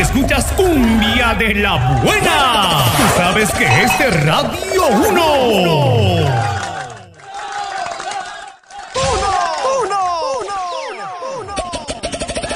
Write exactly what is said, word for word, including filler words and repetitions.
escuchas cumbia de la buena. Tú sabes que este Radio Uno.